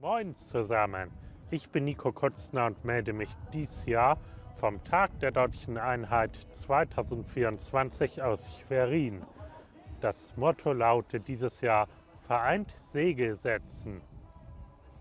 Moin zusammen, ich bin Nico Kutzner und melde mich dies Jahr vom Tag der Deutschen Einheit 2024 aus Schwerin. Das Motto lautet dieses Jahr: Vereint Segel setzen.